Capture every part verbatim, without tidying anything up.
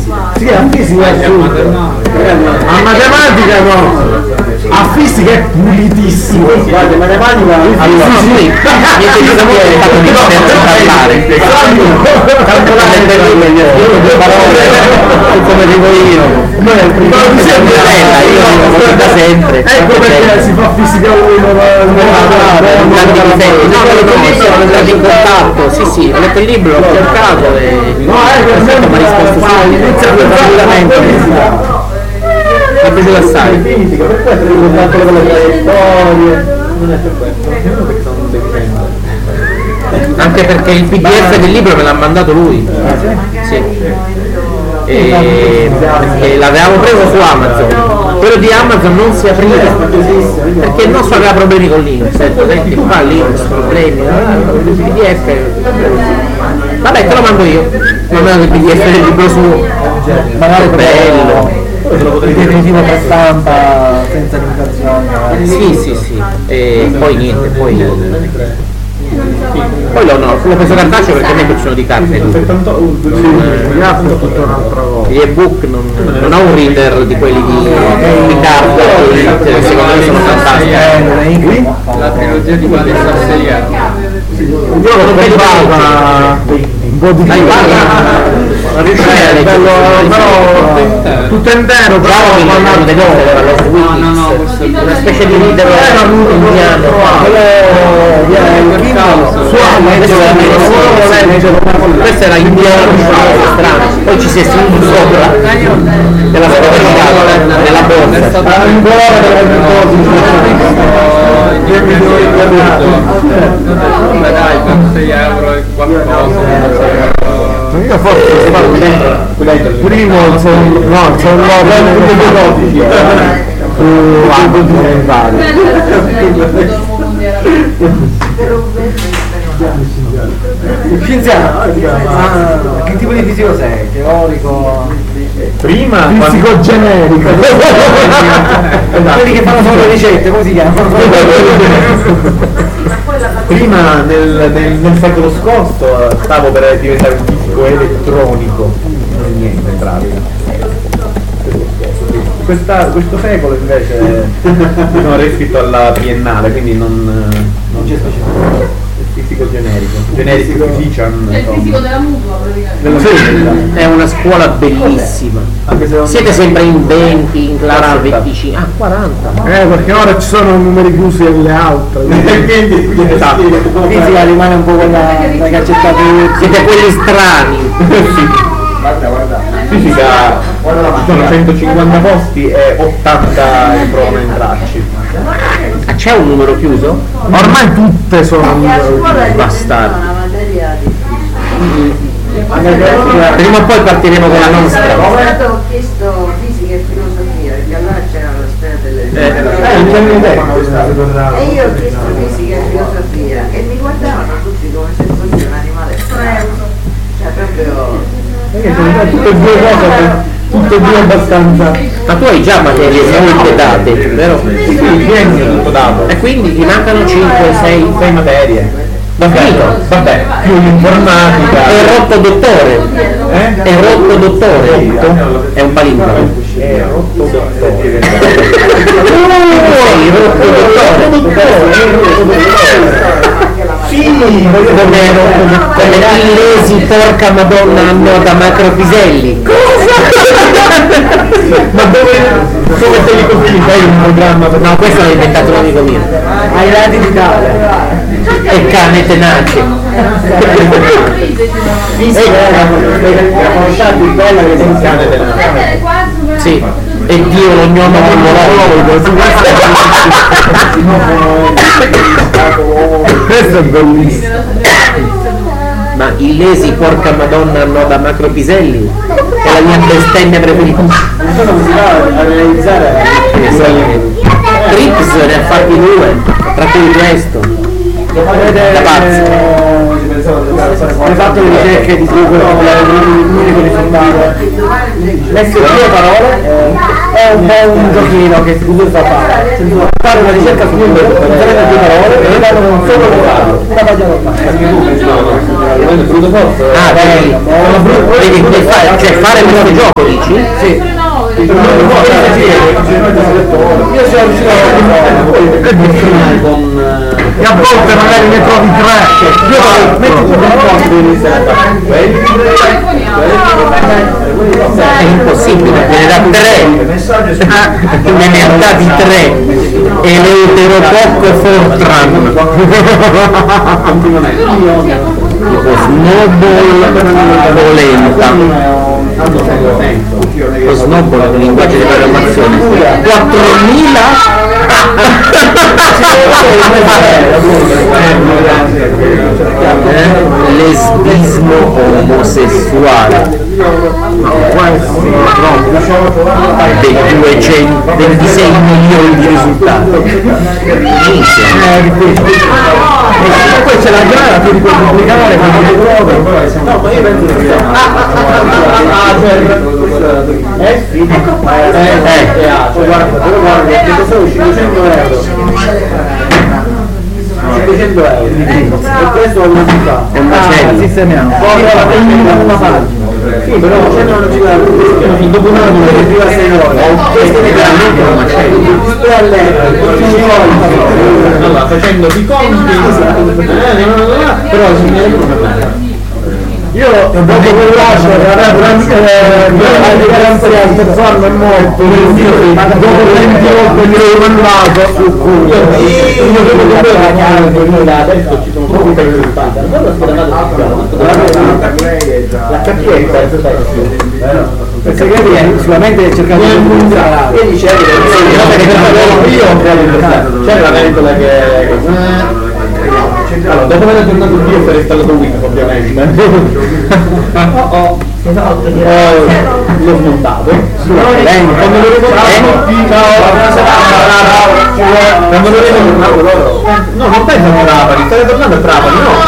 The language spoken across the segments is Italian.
Sì, a fisica è a matematica no. A fisica è pulitissimo. Guarda, matematica allora sì, niente di sapere è stato difficile parlare. Calcolare le parole come dico io. No, è bella, io dico da sempre. Ecco perché si fa fisica uno, no, ho letto il libro, sono entrato in contatto, sì sì, ho letto il libro, l'ho cercato e no, eh, mi ha risposto inizia tranquillamente. Mi è piaciuto assai. Fisica, per questo devo contatto con le traiettorie. Non è per questo, perché sono un deficiente. Anche perché il P D F del libro me l'ha mandato lui. Sì. E, e l'avevamo preso su Amazon. Quello di Amazon non si apriva perché il nostro aveva problemi con l'internet. Senti qua l'Inps, problemi, il P D F. Vabbè, te lo mando io. Non mando il P D F del libro suo. Magari bello. Il definitivo per stampa senza limitazioni. Sì, sì, sì. E poi niente, poi. Poi lo no, l'ho preso cartaceo perché a me piacciono di carte. Gli ebook non, non ho un reader di quelli di, di carta, che secondo me sono fantastici. La trilogia di Vale Sarseriano. Io l'ho privata un po' di bello, però tutto intero, però no, no, no, una specie di leader indiano. Questo era indiano, strano, poi ci si è seduto sopra della scorta nella borsa. Ma dai, per sei euro e qualcosa. Io forse primo sono no, sono dodici su album vari. Scienziato, ah, che tipo di fisico sei? Teorico? Prima fisico generico. Quelli che fanno solo le ricette, come si chiamano? Prima nel, nel, nel secolo scorso stavo per diventare un fisico elettronico, non niente in pratica. Questa, questo secolo invece sono iscritto alla triennale, quindi non, non c'è specifico. Il fisico generico, generico physician. È il fisico della mutua praticamente. Sì, è una scuola bellissima. Siete sempre in venti, in classe venticinque, ah quaranta. Eh, perché ora ci sono numeri chiusi e le altre. Quindi esatto. Fisica rimane un po' quella che accettate. Siete quelli strani. Sì. Guarda, guarda. Fisica sono centocinquanta posti e ottanta provano a entrarci. Ah, c'è un numero chiuso? Ormai tutte sono numero bastardi. Prima o poi partiremo con la nostra. Ho chiesto fisica e filosofia, perché allora c'era la storia delle eh, e io ho chiesto fisica e filosofia e mi guardavano tutti come se fossi un animale strano. Cioè proprio tutte e due cose, tutte e due abbastanza. Ma tu hai già materie molte date, vero? Sì, sì, tutto dato. E quindi ti mancano cinque, sei materie. Va finito? Vabbè, più l'informatica. È rotto dottore. Eh? È rotto dottore. È un palindromo. È rotto dottore. Sei rotto dottore. Sì, come illesi, porca madonna, hanno da macropiselli. Cosa? Ma dove, dove te li copri? Fai un programma? No, questo l'ha inventato un amico mio. Ai lati d'Italia. E cane tenace. Sì, e Dio l'ognomo monologo. Questo è bellissimo. Ma illesi, porca madonna, hanno da macropiselli? È la mia bestemmia preferita. A realizzare Trips ne ha fatti due, tra cui questo. Da pazzo. Ho fatto le ricerche di l'unico risultato. Messo due parole è un po' un giochino che si fa fare. Fare una ricerca su un due parole e danno un solo vocale. Una pagina normale. Ah, vedi, vedi, puoi fare, cioè fare questo gioco, dici? Sì. Io sono vicino con e a volte magari ne trovi tre. Io è impossibile, me ne dà tre, me ne ha dati tre, Eleuterococ e Fortran. Snowball Polenta. Lo Snowball è un linguaggio di programmazione. quattromila lesbismo omosessuale. No, dei duecento ventisei milioni di risultati. Poi c'è la gara, tu puoi pubblicare quando le prove. No, ma io penso che sia. Eh sì, ecco qua. Eh, eh, guarda, cinquecento euro. cinquecento euro. E questo è una città. È un macello. Sistemiamo. Poi una pagina. Sì, però c'è una città. Dopo un anno che arriva a sei ore. Questo è veramente un macello. Sto a letto, allora, facendo di conti. Però si io dopo quel lascio la garanzia al Terzano è morto, ma dopo venti volte mi ero mandato su culo. Io devo guadagnare adesso ci sono proprio dei risultati. Allora sto andando la capienza perché sicuramente cercavo di incontrare e dicevi io ho creato c'è la ventola che allora, dopo aver aggiornato il video per installato Windows ovviamente oh oh l'ho smontato quando lo vedo quando lo vedo no non penso a Trapani, stai tornando a Trapani no?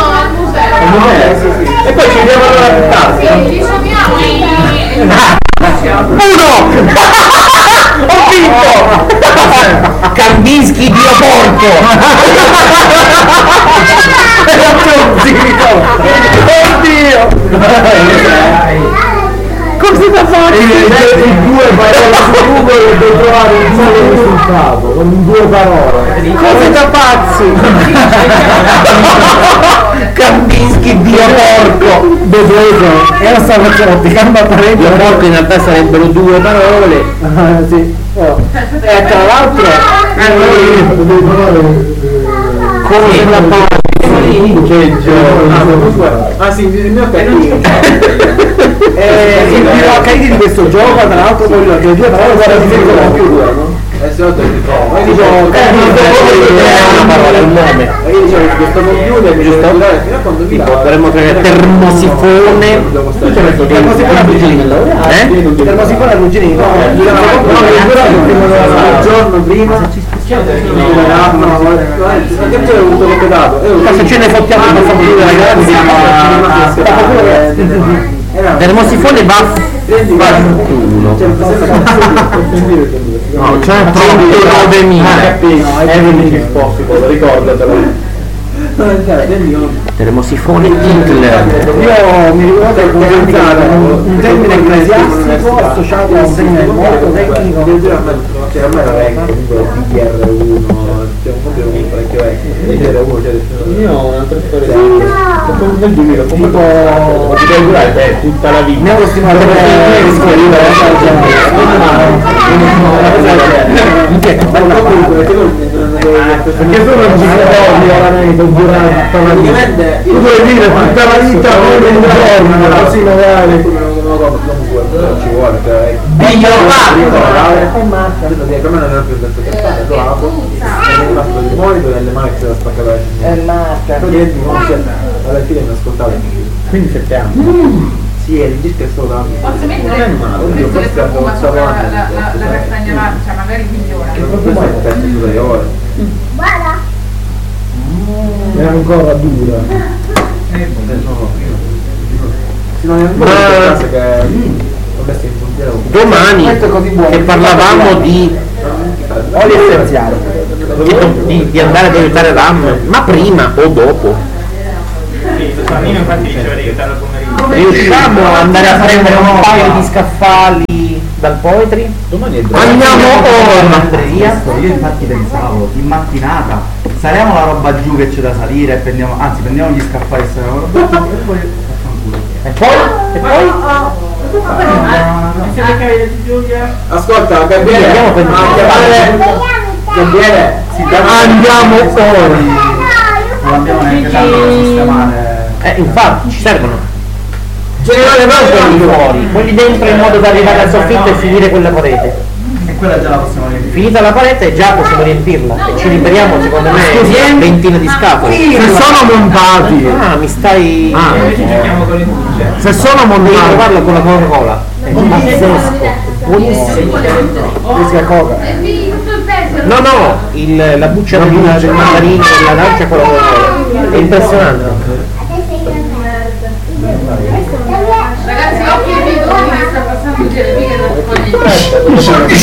E poi ci vediamo allora a tardi uno ho vinto Kandinsky Dio porco oddio come si fa a fare i due parole su Google e devo trovare un solo risultato con due parole cosa da pazzi Kandinsky Dio porco Bedoso e la stavo facendo ticando a parecchio porco in realtà sarebbero due parole ah, sì. Oh. E tra l'altro come la parte ah sì, il mio carino eh, il mio accaito di questo gioco tra l'altro poi la due parole guarda di più due no? Eh se no te li trovo io dicevo è una parola un nome io dicevo questo computer mi giusto fino a quando vi potremmo creare termosifone termosifone a Ruggini eh? Termosifone a Ruggini no il giorno prima se ce ne fottiamo per favore ragazzi termosifone va va culo no c'è trentanove ricordatelo termosifone Hitler io mi ricordo che un termine ecclesiastico associato a un termine molto tecnico cioè a me era vecchio comunque D D R uno c'è un po' di parecchio vecchio D D R uno io ho un'altra storia del duemila tipo di calcolare tutta la vita neuro stimatore perché sono un giocatore veramente durante la vita tu puoi dire tutta la vita come un giorno così magari però ci vuole Dio per me non era più detto che fare lo apro e mi rimasto del monitor e le mani se la spaccava la sinistra poi diventi non si alla fine mi ascoltavo quindi sette anni sì è il disco è solo da posso mettere oddio forse la castagna arancia magari migliora che proprio poi penso su delle ore guarda era ancora dura domani che parlavamo di oli essenziali di, di andare ad aiutare RAM ma prima o dopo finito, cioè Nino infatti diceva di aiutare al pomeriggio. Riusciamo ad andare a prendere un paio di scaffali dal Poetry? Domani è Andiamo ora! Andrea, io infatti pensavo, in mattinata saliamo la roba giù che c'è da salire e prendiamo, anzi prendiamo gli scaffali e saliamo la roba giù e poi E poi? E poi? Ascolta, Gabriele, Andiamo per Gabriele, Andiamo ora! non abbiamo neanche tanto da sistemare. Eh, infatti, ci servono. Generale non quelli fuori, quelli dentro in modo da arrivare al soffitto e finire quella parete. E quella già la possiamo riempire. Finita la parete già possiamo riempirla e ci liberiamo secondo me una ventina di scatole. Se sono montati, Ah, mi stai... Ah. Noi ci giochiamo con le bugie. se sono Devi montati, provarlo con la Coca-Cola. È pazzesco, buonissimo. Questa Coca. No, no, il, la buccia del mandarino e la d'arancia con la Coca-Cola. È impressionante. Ragazzi, occhio ai bidoni che sta passando il gelemica da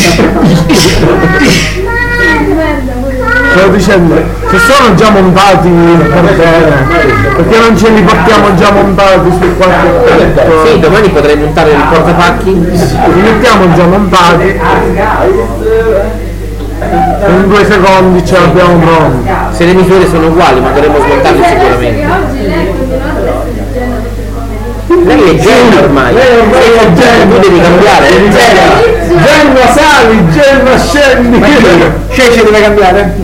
sto dicendo, se sono già montati va bene, perché non ce li portiamo già montati su qualche tetto? Sì, domani potrei montare il portapacchi. Li mettiamo già montati, in due secondi ce l'abbiamo pronti. Se le misure sono uguali, ma dovremmo smontarli sicuramente. Lei è Jenna ormai. Lei ormai è Jenna. Tu devi cambiare. Jenna, Jenna sali, Jenna scendi. Cece deve cambiare?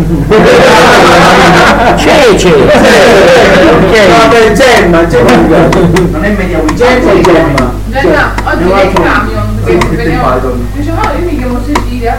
Cece! Vabbè, Gemma, Gemma. Non è media weekend. Gemma, Gemma. Gianna, oggi nel camion, perché veniamo, dicevamo io mi chiamo Cecilia,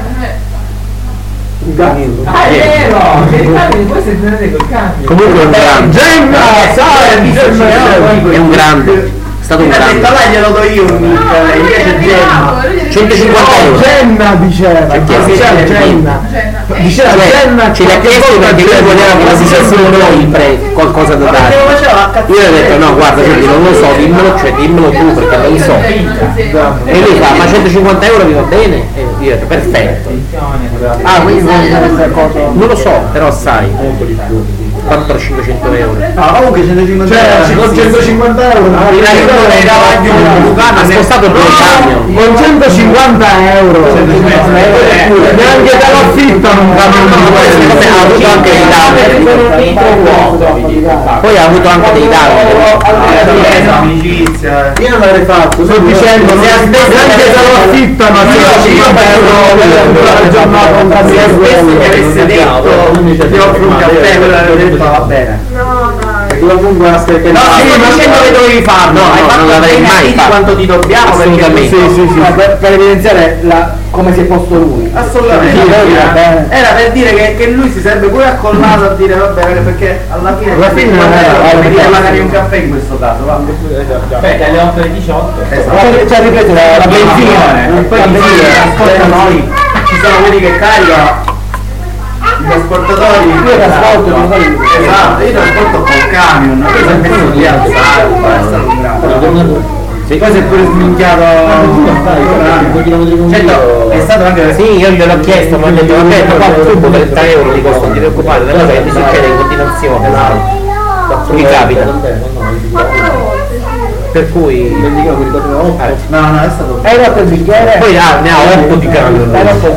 Ah, è vero! Che il camion poi si prende col camion. Comunque è un grande. Jenna, sali, Jenna scendi. È un grande. È stato un grande. Là glielo do io un nick, invece Gemma. centocinquanta euro. Jenna diceva, diceva Jenna. Diceva Jenna, Ce l'ha chiesto perché lui voleva che la dicessimo noi il prezzo, qualcosa da dare. Io gli ho detto no, guarda, senti, non lo so, dimmelo, cioè dimmelo tu perché non so. E lui fa, ma centocinquanta euro vi va bene? E io ho detto perfetto. ah, quindi Non lo so, però sai, quattro cinquecento euro. No, comunque centocinquanta cioè, con centocinquanta euro Ha spostato il camion. con centocinquanta euro neanche te lo affittano un camion di Vabbè, ha avuto anche dei danni. Poi ha avuto anche dei danni. amicizia. Io non l'avrei fatto, sto dicendo neanche te lo affittano a centocinquanta euro per la giornata un camion Se mi avesse detto ti offro un caffè, quello l'avrei detto va bene. comunque una scherza. No, stai dicendo che dovevi farlo, No, hai no, fatto non l'avrei bene a mai dirti fatto. quanto ti dobbiamo, perché Assolutamente. sì, sì, sì. per, per evidenziare la, come si è posto lui. Assolutamente. Sì, era, bene. era per dire che, che lui si sarebbe pure accollato a dire va bene, perché alla fine Alla fine non era- mi devi pagare un caffè in questo caso, va. Aspetta, alle otto e diciotto. Esatto. Cioè, ripeto, la, la benzina, E poi la di benzina, ascolta noi, ci sono quelli che caricano i trasportatori. Io trasporto, esatto, non sai- esatto, io trasporto col camion, noi siamo messi lì a alzare, è stato un grande. Poi si è pure sminchiato. Certo, è stato anche. Sì, io gliel'ho chiesto, ma ha detto vabbè, ma qua turbo trenta euro ti costa, non ti preoccupare, una cosa che ti succede in continuazione. Mi capita. Per cui. Eh. No, no, è stato. hai rotto il bicchiere? Poi ah, ne ha otto di camion. Hai rotto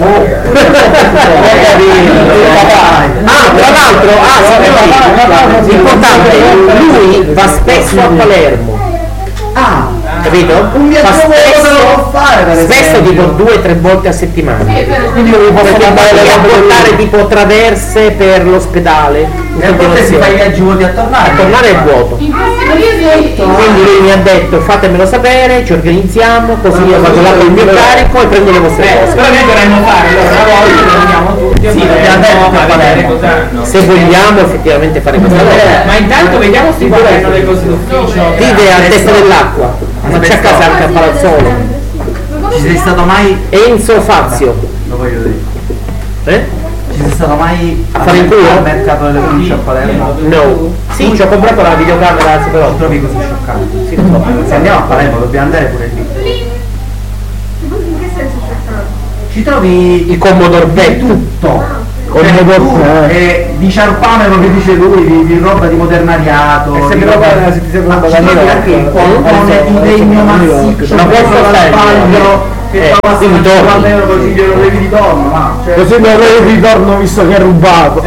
Ah, tra l'altro, ah, sì, l'importante, lui va spesso a Palermo. Ah, Capito? un viaggio Va cosa lo può fare per spesso esempio? tipo due o tre volte a settimana. quindi non mi posso Perché mandare vai le a robe portare tipo traverse per l'ospedale in E a volte si fa i continuazione. viaggi vuoti a tornare. A tornare è vuoto. in questi periodi Quindi lui mi ha detto fatemelo sapere, ci organizziamo, così io vado là con il mio carico e prendo le vostre cose. Però noi dovremmo fare allora una volta lo vediamo tutti Sì, a dobbiamo Palermo andare a a vedere Palermo. cosa hanno. Se vogliamo effettivamente fare questa cosa. Ma intanto vediamo se qua hanno le cose d'ufficio. Vive a testa dell'acqua, ma c'è a casa anche a Palazzolo. Ci sei stato mai? Enzo Fazio. Lo voglio dire. Eh? Ci sei stato mai A fare in culo? al mercato delle province a Palermo? No. Sì, ci ho comprato la videocamera al Lo Superotto. trovi così scioccante? Sì, lo so. Se andiamo a Palermo dobbiamo andare pure lì. in che senso c'è stato? Ci trovi Il Commodore di vecchio. tutto. Cioè, tu, eh, di ciarpame, come dice lui, di, di roba di modernariato. E se mi roba la seconda anche un po' di legno massiccio, ma questo sbaglio che fa passare cinquanta euro così glielo levi di torno, ma cioè, così me lo levi di torno visto che è rubato.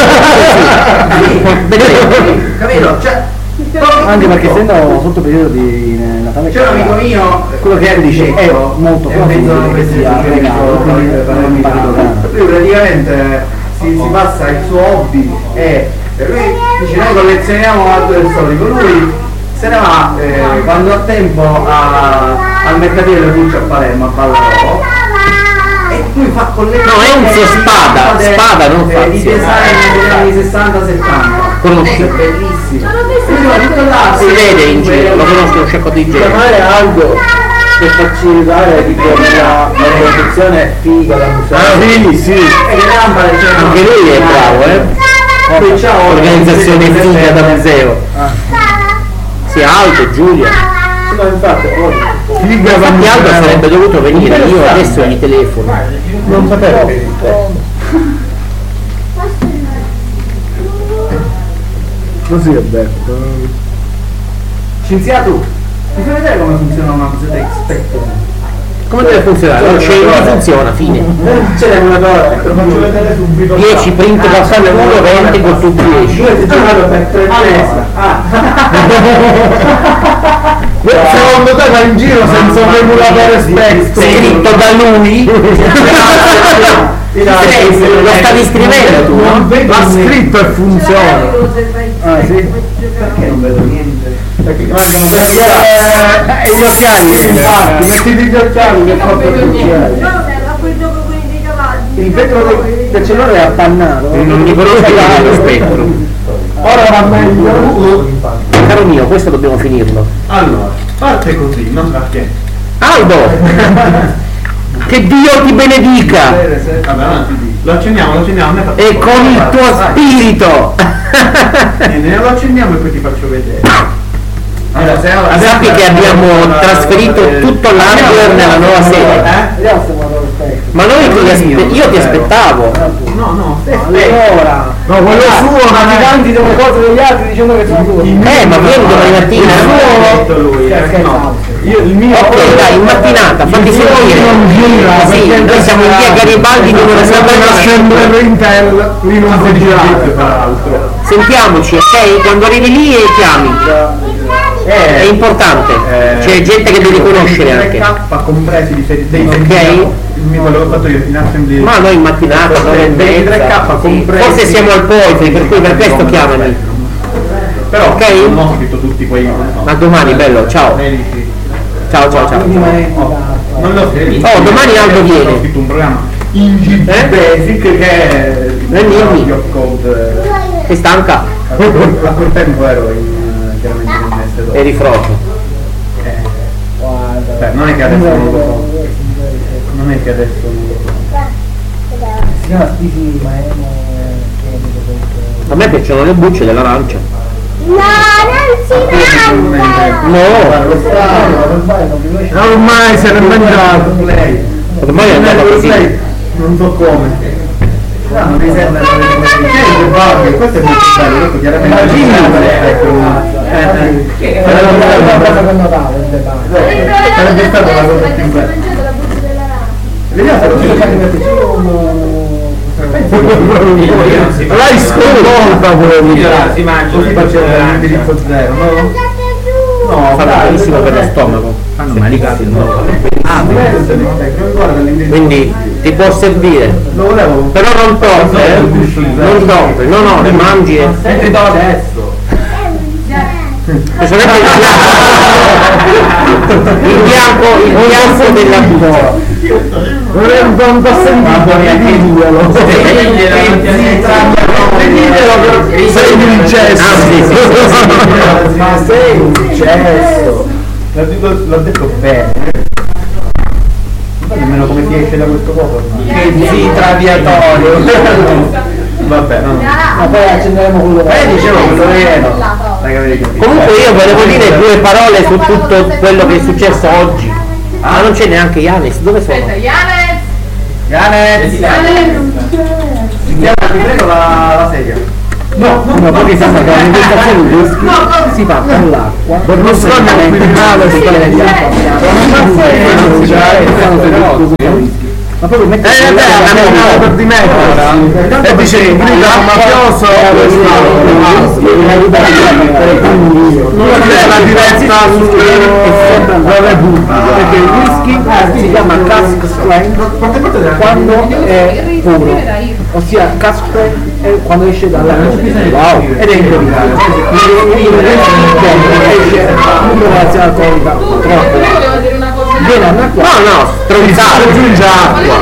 Capito? Cioè, anche perché essendo sotto periodo di Natale c'è un amico mio, quello che dice è molto prossimo che sia regalo, lui praticamente si, si passa il suo hobby e lui dice noi collezioniamo arte del storico, lui se ne va eh, quando ha tempo a, al mercatino delle Pulce a Palermo a Ballarò e lui fa collezione. No, Enzo Spada, Spada non fa. Eh, di design degli anni sessanta settanta. Conosci? È bellissimo. Si vede in giro, lo conosco un sacco di gente. Chiamare Aldo per farci aiutare tipo la produzione figa da museo. Ah, sì, sì. Anche lui è bravo, eh. Organizzazione figa da museo. Sì, Aldo, Giulia. No, infatti, Infatti Aldo sarebbe dovuto venire, io adesso gli telefono. non sapevo. Così è detto. Scienziato, mi fai vedere come funziona una cosetta X-Spectrum? Come deve funzionare? Non c'è, non funziona, fine. C'è l'emulatore, lo faccio vedere subito. dieci print vaffanculo, venti con tu dieci. Due ti giocato per tre mesi. Secondo te va in giro senza un emulatore Spectrum? Scritto da lui? Lo stavi scrivendo tu, no? L'ha scritto e funziona. Ah sì? Perché non vedo niente? Perché mancano Eh, gli occhiali, infatti, mettiti gli occhiali che fa per gli occhiali. Il vetro del, del cellulare è appannato. Non mi conosco lo spettro. Ora va meglio. Caro mio, questo dobbiamo finirlo. Allora, parte così, non sa che. Aldo! Che Dio ti benedica! Vabbè, avanti, lo accendiamo, lo accendiamo. E con il tuo spirito! Niente, lo accendiamo e poi ti faccio vedere. Allora, se allora, Sappi che abbiamo trasferito tutto l'hardware nella nuova sede. Vediamo se guarda lo specchio. Ma noi ti aspe- io ti aspettavo. No, no, Allora, No, quello suo ma non ti è. canti delle cose degli altri dicendo che sono tue. Eh, ma vieni domani mattina. detto lui, Stai eh, no. scherzando. Io il mio Ok, dai, in mattinata, fatti sentire. non gira, Sì, perché noi siamo in via Garibaldi numero sempre settantasette. Intel, lì non può girare. Sentiamoci, ok? Quando arrivi lì e chiami. È importante. C'è gente che devi conoscere anche. K compresi di seri- dei Ok. seri- il mio quello che ho fatto io in assembly. Ma noi in mattinata, nove e ventitré mezza. K compresi. Forse siamo al Poetry, per cui per questo chiamami. Però Ok? non ho scritto tutti quei. Ma domani, bello, ciao. Ciao, ciao, ciao. Non l'ho scritto. Oh, domani Aldo viene. Ho scritto un programma in G Eh? Basic che è Eh, dimmi. Job code. Sei stanca? A quel, a quel tempo ero in eh, chiaramente in S due. Eri frocio. Beh, non è che adesso non lo so. Non è che adesso non lo so. Si chiama Stisi Maemo chemico questo. A me piacciono le bucce dell'arancia. No, non si mangia! No! Ormai se l'è mangiato. Ormai è andata così. Non so come. No, non mi sembra che Barbie, questo è molto bello, questo chiaramente sarebbe stata la cosa più bella. Vediamo se lo si L'hai sconvolta pure. si mangia, così faceva l'indirizzo zero, no? No, Fa benissimo per lo stomaco. Fanno malissimo. Ah, guarda l'indirizzo. Quindi ti può servire. Lo volevo. Però non troppo, eh? Non troppo, no no, le mangi e. E ti do adesso. Specialmente il bianco, il bianco della buccia. Non è un tanto sentito, diglielo. Sei un incesto. Ah, sì, sì, sì. Ma sei un successo. L'ho detto, l'ho detto bene. Non so nemmeno come si esce da questo poco. Che zi traviatorio. Vabbè, no. Ma poi accenderemo quello Eh, dicevo quello vero. Comunque io volevo dire due parole su tutto quello che è successo oggi. Ah, non c'è neanche Yanis, dove sono? Aspetta, Yanes! Yanes! Yanes! Ti prego la, la sedia. No, no, perché sa che la degustazione di whisky si fa con l'acqua. Per lo strano criminale si ma proprio mette eh beh, per dimettersi e dice che grida un mafioso non è la diretta sulla Repubblica perché il whisky si chiama cask strength quando è puro, ossia cask strength è quando esce dalla wow. Ed è improvvisato esce una relazione alcolica troppo viene annacquato. No, no, stronzato, aggiunge acqua.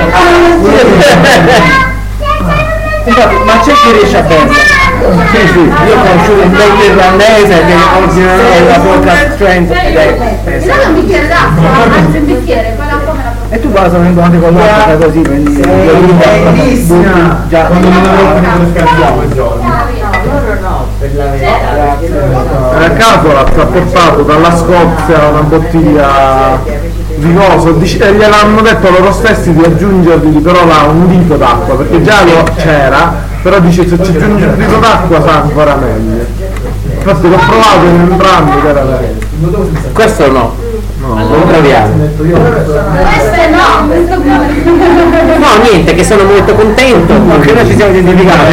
Infatti, ma c'è chi riesce a berla. Sì, sì, io ho conosciuto un bel irlandese che originalmente la bocca strength ed è Però un bicchiere d'acqua, anzi un bicchiere, poi l'acqua me la porto. e tu guarda venendo anche con l'acqua così prendi bellissima. già Quando non avevo scambiamo il giorno. Per la verità. a caso l'ha portato dalla Scozia una bottiglia di coso dice- e gliel'hanno detto loro stessi di aggiungergli però là un dito d'acqua perché già lo c'era, però dice se ci aggiungi un dito d'acqua sa ancora meglio. Infatti l'ho provato in entrambi ed era meglio. Questo no, no, non proviamo. Questo no, questo no. No, niente, che sono molto contento. che noi ci siamo identificati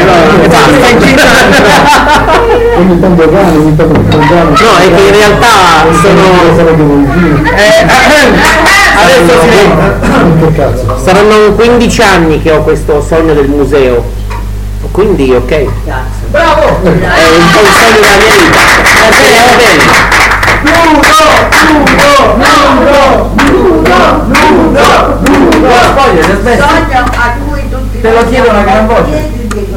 Ogni tanto cane, ogni tanto cane. No, è che in realtà sono Eh, adesso sì, che cazzo? saranno quindici anni che ho questo sogno del museo. Quindi ok. Bravo! È un po' il sogno della mia vita. Va bene, va bene. Nudo! Nudo! Nudo! Nudo! Nudo! Poi è smesso. Sogno a cui tutti Te lo chiedo una gran voce.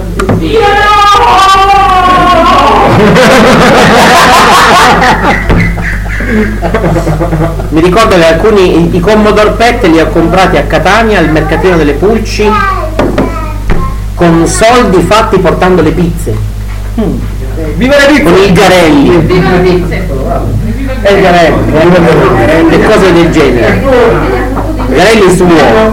Mi ricordo che alcuni i, i Commodore Pet li ho comprati a Catania al mercatino delle Pulci con soldi fatti portando le pizze. Mm. viva le pizze Con i garelli Viva le pizze. e il garello e cose del genere. Garelli su uovo.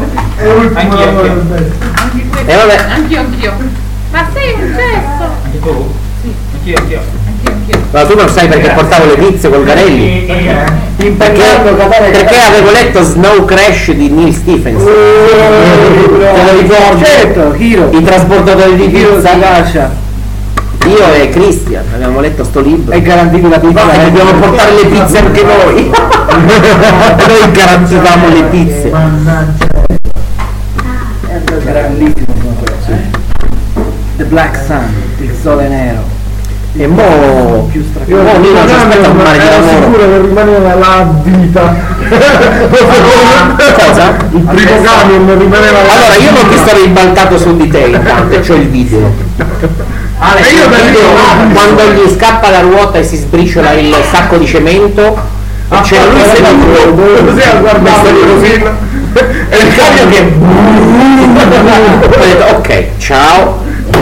E vabbè, Anch'io, anch'io. Ma sei un gesto. Anche tu? Sì. Anch'io, anch'io. Anch'io, anch'io. ma tu non sai perché portavo le pizze con Garelli? Perché, perché avevo letto Snow Crash di Neil Stephens. Te lo ricordi? certo Hiro I trasportatori di Hiro pizza. Sagasha Io e Christian abbiamo letto sto libro. è garantito la pizza E dobbiamo portare le pizze anche noi. Noi garantivamo le pizze. è grandissimo comunque. The Black Sun, il sole nero. E mo più stra- Io mo Nino ci aspetta un mare di ero lavoro. sicuro che rimaneva la vita. Cosa? Il primo camion rimaneva la Allora io non ti sto ribaltato su di te intanto, c'ho il video. Ale, E io io vedo quando gli scappa la ruota e si sbriciola il sacco di cemento e c'è lui seduto così ha guardato così e il camion che ho detto ok ciao.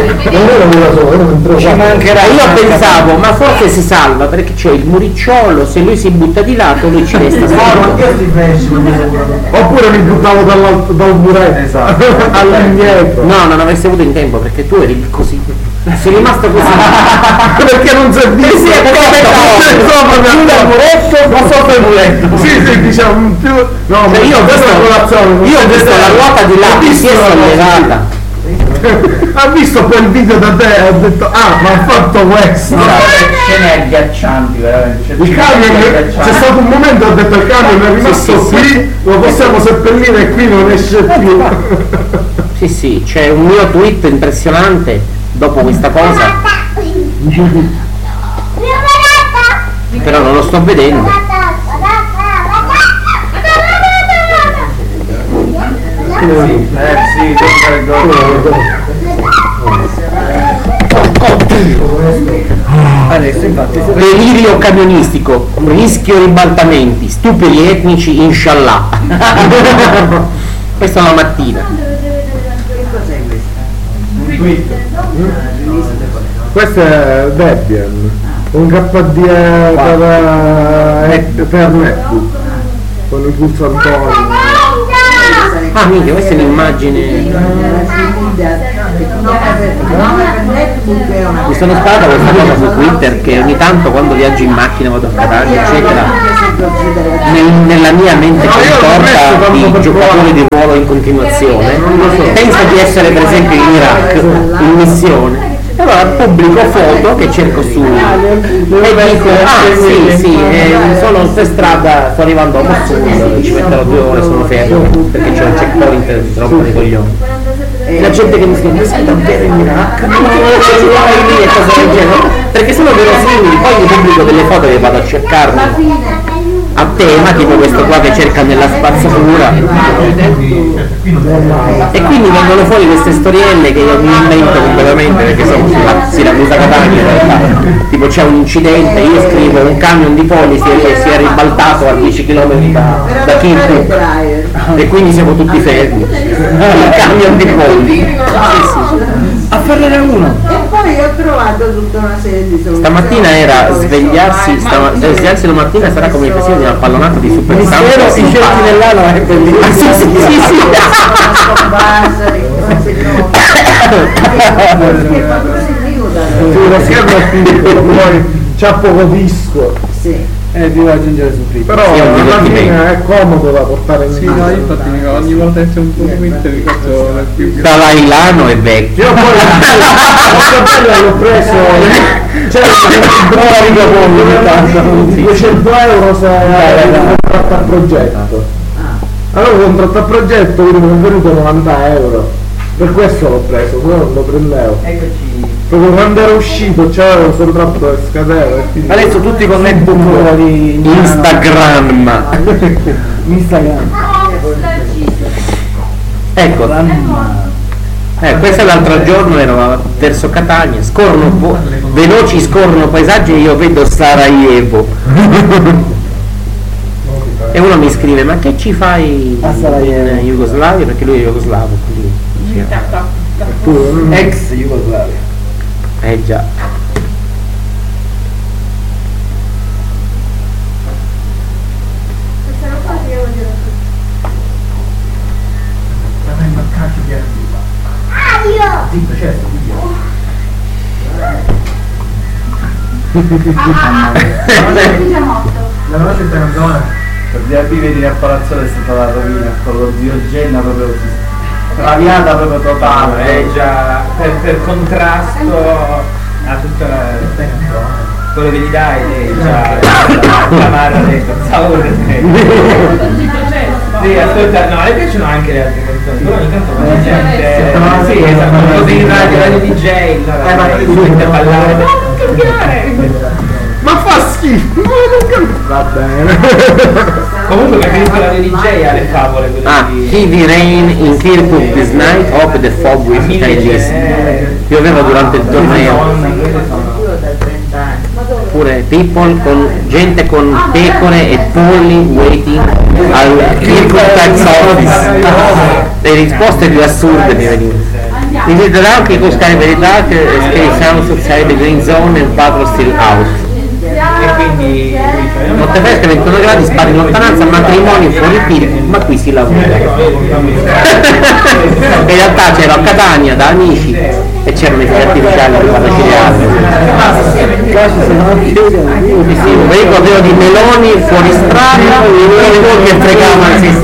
Ci mancherà. E io pensavo ma forse si salva perché c'è il muricciolo, se lui si butta di lato lui ci resta sopra. oppure mi buttavo dall'alto dal muretto all'indietro No, non avresti avuto in tempo perché tu eri così. Sei rimasto così. perché non si è visto si è più dal muretto ma sopra il muretto sì sì diciamo più no Cioè, io ho visto, colazione io ho visto la ruota di là che si è sollevata. ha visto quel video da te e ha detto ah ma ha fatto questo Scene agghiaccianti veramente. il camion c'è stato un momento ho detto il camion è rimasto Sì, sì, qui sì. lo possiamo seppellire e qui non esce più Sì, sì, c'è un mio tweet impressionante dopo questa cosa, però non lo sto vedendo. Eh sì, Adesso infatti Delirio camionistico, rischio ribaltamenti, stupri etnici, inshallah. Questa è la mattina. questo è Debian un K D E per, per netbook con il pulsantone Ah, minchia, questa è un'immagine. Mi sono sparata questa cosa su Twitter che ogni tanto quando viaggio in macchina, vado a Catania, eccetera, nel, nella mia mente contorta di giocatori di ruolo in continuazione, penso di essere per esempio in Iraq, in missione. E allora pubblico foto che cerco su e dico, ah sì sì, eh, sono per strada, sto arrivando a Mosul, ci metterò due ore, sono fermo perché c'è un checkpoint troppo di coglioni. E la gente che mi scrive, ma sei davvero in Iraq? No, ci vai lì e cose del genere, perché sono verosimili, poi mi pubblico delle foto che vado a cercarmi a tema, tipo questo qua che cerca nella spazzatura, e quindi vengono fuori queste storielle che io mi invento completamente perché sono sulla Siracusa Catania in realtà. Tipo c'è un incidente, io scrivo un camion di poli si è, si è ribaltato a dieci chilometri da, da Kirkuk e quindi siamo tutti fermi. Un camion di poli. Sì, sì. A farne uno. E poi ho trovato tutta una serie di soluzioni. Stamattina era svegliarsi, stama, svegliarsi la mattina sarà come il casino di una pallonata di Super Sampo. I cerchi nell'ano è bellissimo. Ah, sì, sì, sì, sì. Lo schermo è piccolo, poi c'ha poco disco. Sì. Eh, devo aggiungere su Twitter. Però Sì, alla fine è comodo da portare in Sì, no, infatti mi- ogni volta che c'è un po' di Twitter mi faccio la più Dalai Lama è vecchio. Io poi l'ho preso, c'è un duecento euro se hai un contratto a progetto. Allora un contratto a progetto quindi mi è venuto novanta euro, per questo l'ho preso, se no non lo prendevo. Eccoci. Proprio quando ero uscito c'era un contratto che scadeva. Adesso tutti con MacBook di Instagram. Instagram. Ecco. Eh, questo l'altro giorno ero verso Catania, scorrono po- veloci scorrono paesaggi e io vedo Sarajevo. E uno mi scrive, ma che ci fai A Sarajevo? in Jugoslavia? Perché lui è jugoslavo, quindi sì. Ex Jugoslavia. Eh già. La nostra internazionale per via B vedi a Palazzolo è stata la rovina con lo zio Genna proprio traviata proprio totale, eh, già per, per contrasto a tutta la, quello che gli dai lei già la marra dentro, stavo sì, ascolta, no, le piacciono anche le altre canzoni, però ogni tanto quando gente sì, esatto, così in radio, radio D J, eh, ma si mette a ballare, no, non cambiare! Ma fa schifo! Va bene. Comunque preferisco la D J alle favole quelle Ah, di heavy rain in Kirkuk this night, hope the fog will stay this. Pioveva durante il torneo. Oppure people con gente con pecore e polli waiting al Kirkuk tax office. Le risposte più assurde mi venivano. Is it allowed to go sky very dark, scary sounds outside the green zone and patrol still out? e quindi Notte fresche, ventuno gradi, spari in lontananza, matrimonio fuori Kirkuk, ma qui si lavora. In realtà c'ero a Catania da amici e c'erano i fuochi artificiali di Pataciliate. Mi ricordo di meloni fuori strada e che fregavano, sì,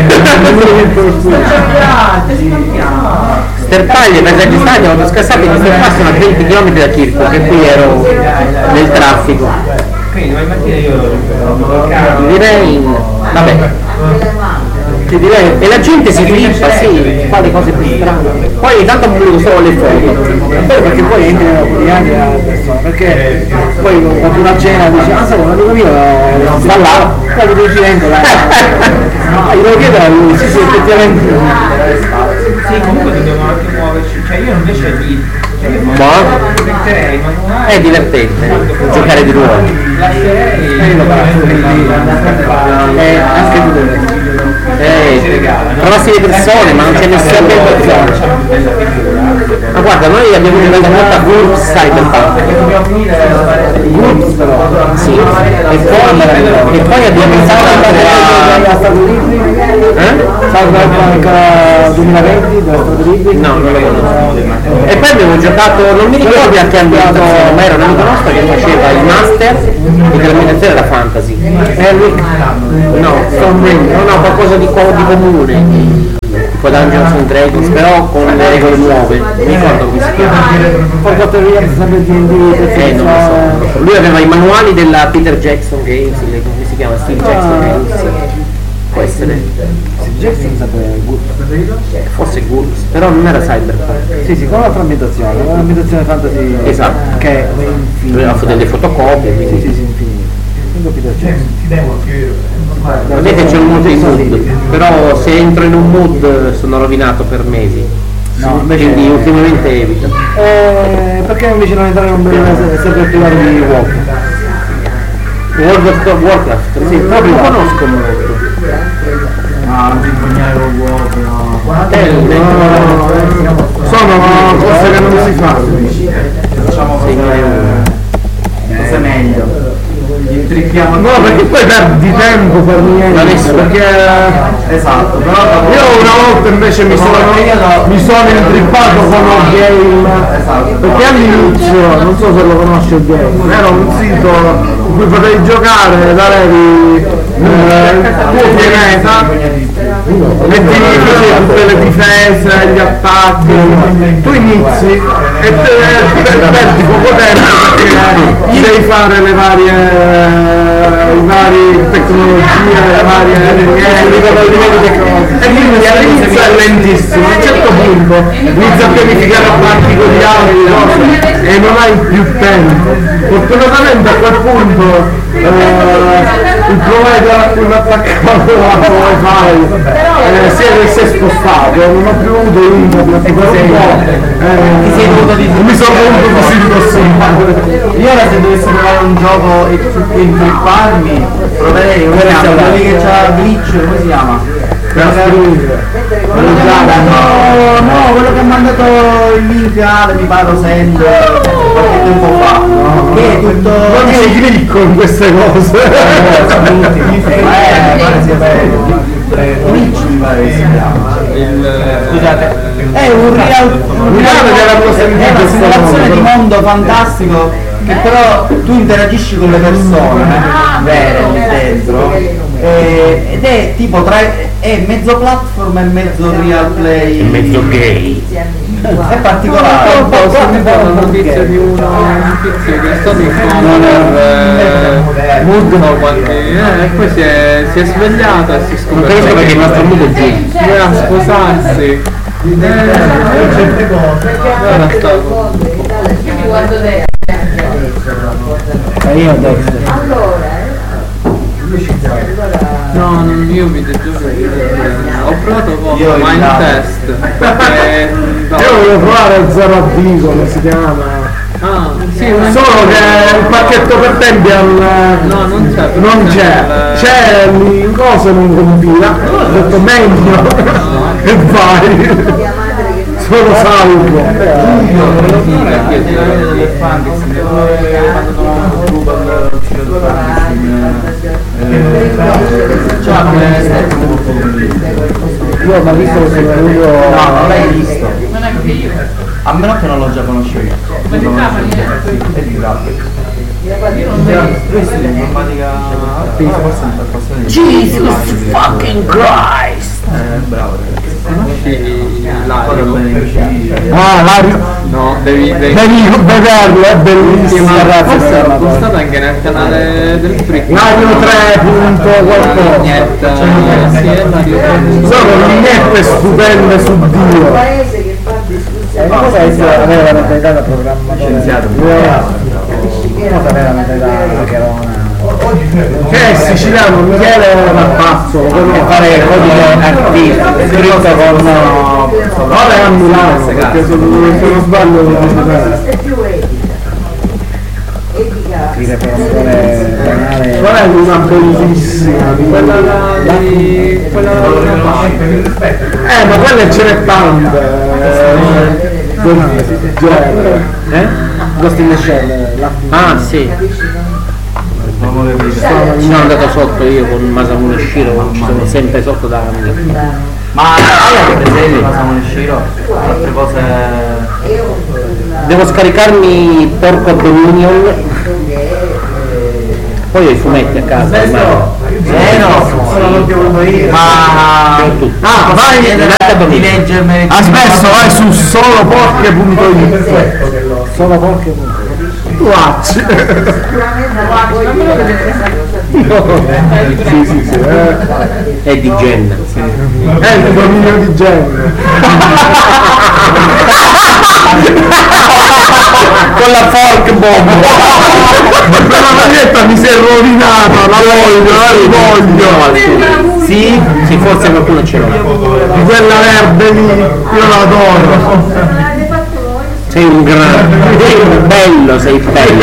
sì. Sterpaglie, paesaggi stati, ho scassato in questo qua sono a venti chilometri da Kirkuk e qui ero nel traffico. quindi domani mattina io lo Direi, vabbè, ti direi, e la gente si flippa, sì, fa le cose più strane. Poi ogni tanto pubblico solo le foto. Però perché poi entri nella quotidiana della persona, perché poi quando una cena dice, ah sai, un amico mio sta là, poi ti incidente là. Ah, glielo chiedo a lui, sì sì, effettivamente. sì, comunque dobbiamo anche muoverci, cioè io invece di cioè io metterei manuale, È divertente giocare di ruolo. lascerei Eh, anche tu devi. Eh, trovassi le persone, ma non c'è nessuna persona. Ma guarda, noi abbiamo giocato molto a Groups Cyberpunk. Groups però. Sì. E poi, e poi abbiamo iniziato a andare a. Cyberpunk duemilaventi della Strada Libri? No, non lo conosco. E poi abbiamo giocato, non mi ricordo a che ambientazione, ma era un amico nostro che faceva il master e che l'ambientazione era fantasy. Eric? No, Stormbringer, no, no, qualcosa di, di comune. Tipo Dungeons and Dragons, però con le regole nuove, non mi ricordo come si chiama. Forgotten Realms, sempre di Eh, non lo so. Lui aveva i manuali della Peter Jackson Games, le- come si chiama? Steve Jackson Games. Può essere. Steve Jackson sempre Good. Forse Gulls, però non era Cyberpunk. Sì, sì, con un'altra ambientazione, con un'ambientazione fantasy. Esatto. Che è Lui aveva fatto delle fotocopie, Sì, quindi. sì, sì, infinito. Quindi Peter Jackson. Vedete c'è un mood in mood, però se entro in un mood sono rovinato per mesi. No, invece Quindi ultimamente evito. Eh, perché invece non entrare in un bel sempre privare di Walk? World of Warcraft? Sì, proprio lo conosco molto. Ah, non ti impegnare con Walk, no. Sono cose che non si fanno. Facciamo cose, cose meglio. Intrichiamo. No, perché poi perdi tempo per niente. Adesso. Perché Esatto, però io una volta invece mi sono, mi sono intrippato con un game. esatto. Perché all'inizio, non so se lo conosci il game, era un sito in cui potevi giocare, darevi eh, il tuo pianeta e ti facevi tutte le difese, gli attacchi, tu inizi e te, te, perdi poco tempo perché devi fare le varie, le varie tecnologie, le varie e quindi all'inizio è lentissimo, a un certo punto inizia a pianificare a parti con gli altri cose e non hai più tempo. Fortunatamente a quel punto eh, il provider a cui mi attaccavo la wifi eh, si, è, si è spostato, non ho più avuto internet per un po', eh, mi sono dovuto disintossicare. Io ora se dovessi provare un gioco e intripparmi, proverei quello lì che c'ha glitch, come si chiama? Per scrivere. No, no, quello che ha mandato il link Ale mi pare Send qualche tempo fa. No, che è tutto. Non ci clicco in queste cose. Eh, mi pare sia bello. Glitch mi pare che si chiama. Scusate. È un real. Mi pare che l'hanno sentito È una sta simulazione cosa. di mondo fantastico che però tu interagisci con le persone vere lì dentro eh, ed è tipo tra è mezzo platform e mezzo real play Mezzo gay. è particolare. Ho sentito la notizia di uno, un tizio che è stato in coma per mood no, quanti, eh, e poi si è, si è svegliato e si è scoperto Penso perché il nostro mood è gay. doveva sposarsi. Eh, certe cose. Ora stavo. Quindi guardo te. E io adesso. No, non, io videogiochi ho provato poco, Io il Mind lato. Test perché no. Io volevo provare zero a D come si chiama. Ah, sì, non Solo che il pacchetto per tempi al. no, non c'è Non c'è, c'è in cosa non compila, ho detto meglio e vai, solo salvo. Io ma visto che sono venuto. No, non l'hai visto. Non è che io. A meno che non lo già conoscevo io. Come ti chiami? È di Grappet. Io non vedo. Lui studia informatica, forse è per passione di Jesus fucking Christ! Eh, bravo ragazzi. conosci Guarda bene, Lario? Ah, Lario. No, devi, devi Devi vederlo, è bellissimo. L'ho stato anche nel canale del Freak. Lario tre punto qualcosa. Vignetta, sì, è Lario tre. Sono vignette stupende su Dio. paese che fa discussione. Ma cosa essere avere la mentalità da programmatore? Scienziato. Cosa avere la mentalità da Cherona? Che è siciliano, Michele Rapazzo, lo conosco. Fare codice artista, scritto con... Ora è a Milano, perché se non se non sbaglio lo dice bene. Esiste più etica. Etica. scrivere programmatore penale. Qual è una bellissima? Quella là di... quella là Eh, ma quelle ce n'è tante. eh, del genere. Eh? Ghost in the Shell, la Ah sì. sono andato sotto io con Masamune Shiro, ci sono sempre sotto da anni. Ma hai presente Masamune Shiro? Altre cose. Devo scaricarmi Porco Dominion, poi ho i fumetti a casa. Eh no, sono l'ho voluto io. Ma ah, vai di leggermi. Aspetta, vai su soloporche punto it. Soloporche punto it. Watch. Sì, sì, sì. È di Jenna. È il dominio di Jenna. Con la fork bomb. La maglietta mi si è rovinata, la voglio, la voglio. Sì, sì, forse qualcuno ce l'ha. Di quella verde lì, io l'adoro. Sei un grande, sei un bello, sei bello.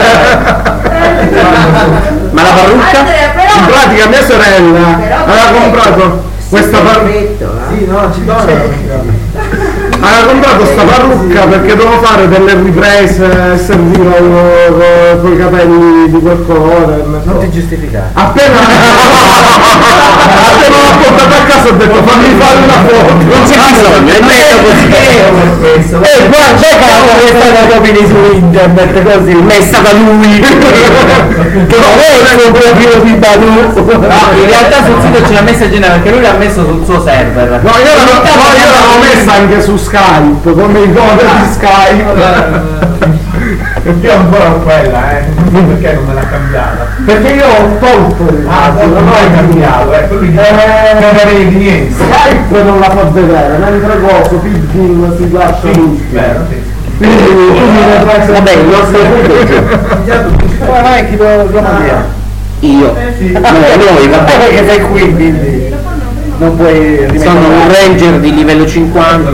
Ma la parrucca? In pratica mia sorella aveva comprato questa parrucca. Sì, no, ci sono. Aveva comprato sta parrucca perché dovevo fare delle riprese, serviva con i capelli di quel colore. Non ti giustificare. Appena appena l'ho portata a casa ho detto fammi fare una foto. Non c'è bisogno, è meglio così. Eh, guarda, è stata copia su internet così, ma è stata lui. Che non è un profilo di Badu. No, in realtà sul sito ce l'ha messa Genera perché lui l'ha messo sul suo server. No, io l'avevo, no, io l'avevo messa anche su Skype, come i cover di Skype. Io ancora ho quella, eh. Perché non me l'ha cambiata? Perché io ho tolto. Ah, non l'hai cambiato, ecco lui non avevi niente. Skype non la fa vedere, mentre coso, Piggin si lascia tutti. Vero, sì. Quindi tu mi vedrai. Vabbè, il nostro punto è giù. Poi vai chi lo dia. Io. No, noi, vabbè. Perché sei qui, quindi non puoi. Sono un ranger di livello cinquanta.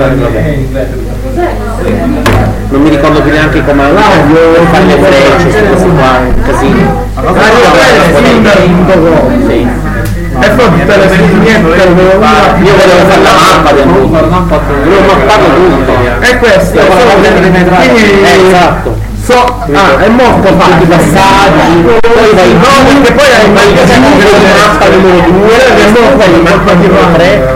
Non mi ricordo più neanche come fare le frecce, queste cose qua, casino. Sì. E poi tutte le niente, io volevo fare la mappa di Ambrogio, volevo mapparlo tutto. e questo quindi Esatto. so, ah, è molto facile i passaggi, Poi vai no, perché poi hai vai il mappa numero due, e poi la mappa numero tre.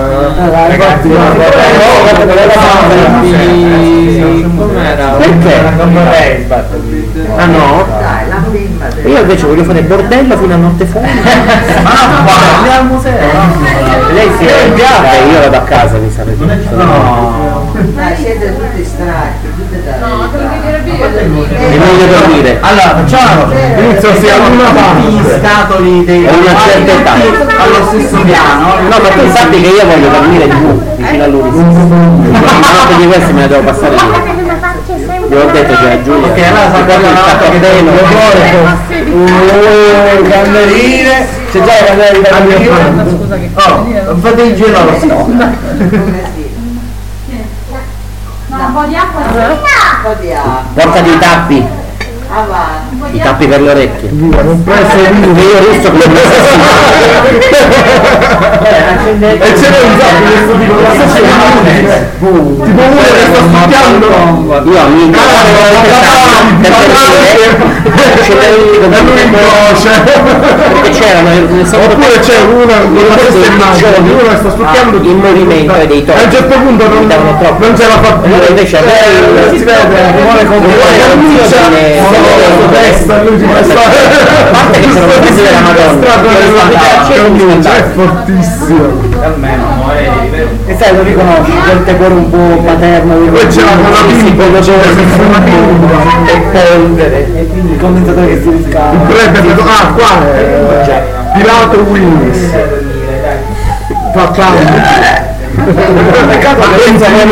Perché? Ah no? Dai, la prima. Io invece voglio fare bordello fino a notte fuori. Andiamo al museo. Lei si è beh, io vado a casa, mi sa. No. Dai, siete tutti stracchi, tutte da No, te lo devi dire. E non voglio dormire. Allora facciamo inizio sia una i scatoli dei Ho una certa età. allo stesso piano. No, ma tu sappi che io voglio dormire giù, vicino a lui. Una di queste me la devo passare io. Io ho detto che a Giulia. Ok, allora si porta il cappello, Oh, candeline, c'è già la candela di candela. Oh, fate il giro allo stop. No, un po' di acqua. un po' di acqua. portati i tappi, Avanti. i tappi per le orecchie. non preso Io russo come me. e ce l'ho usato questo tipo di tipo uno che sta studiando Io mi perché c'erano oppure c'è una queste immagini uno che sta studiando il movimento e dei a un certo punto non non ce la fa più invece si vede vuole comprare testa lui ti fa a parte che sono presi della Madonna è fortissimo Almeno, E sai, lo riconosci, quel tepore un po' paterno. poi c'è la colabimbo e polvere, e quindi il condensatore che si riscalda. ah qua è Pilato Willis fa tanto Peccato che pensa che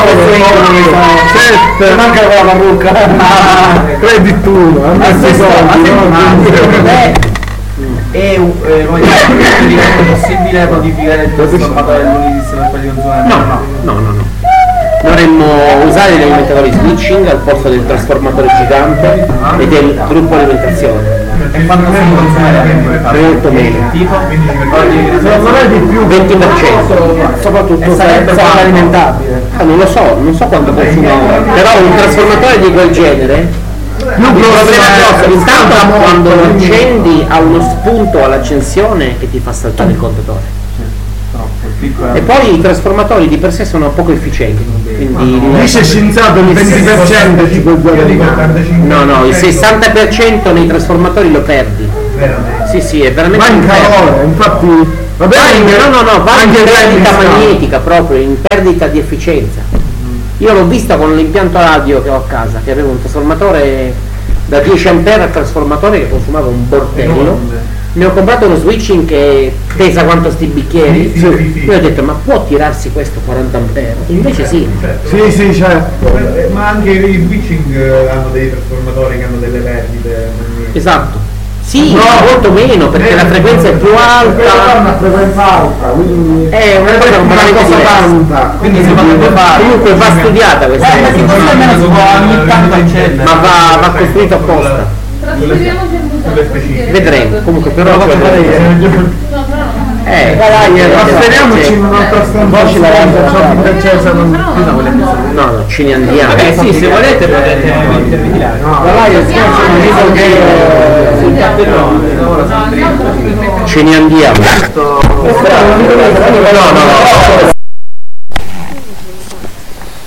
sette manca con la parrucca. credi tu a me si soldi e eh, voglio dire, è possibile modificare il trasformatore dell'Unidis per farli funzionare? No, no, no, no, no. Dovremmo usare gli alimentatori switching al posto del trasformatore gigante e del gruppo alimentazione. E quando si funzionare Molto meno. tipo? secondo me di più venti per cento. Soprattutto E sarebbe se quanto? alimentabile. Ah, non lo so, non so quanto consuma ora. Però un trasformatore di quel genere problema intanto quando lo accendi ha uno spunto all'accensione che ti fa saltare il contatore. E poi i trasformatori di per sé sono poco efficienti, quindi dice scienziato il venti per cento ci puoi guadagnare. No, no, il sessanta per cento nei trasformatori lo perdi. Sì, sì, è veramente ma in calore, infatti va bene, no, no, no, va in perdita magnetica proprio, in perdita di efficienza. Io l'ho vista con l'impianto radio che ho a casa, che aveva un trasformatore da dieci ampere al trasformatore che consumava un bordello. Ne ho comprato uno switching che pesa quanto sti bicchieri. Sì, sì, sì. Io ho detto ma può tirarsi questo quaranta ampere? Invece sì. Sì, sì, certo. Ma anche i switching hanno dei trasformatori che hanno delle perdite. Esatto. Sì, no, molto meno perché la frequenza è più alta. È una frequenza alta, quindi è una cosa completamente diversa. Quindi si potrebbe fare. Comunque va studiata questa cosa. Eh, ma almeno si può ogni tanto accendere. Ma va, va costruito apposta. Trasferiamoci al museo. Vedremo, comunque però no, però eh, trasferiamoci in un'altra stanza, la Vincenza non no, no, ce ne andiamo. Eh sì, se volete potete mettervi di là. No, la io scherzo che sul cappellone, ce ne andiamo. No, no, no.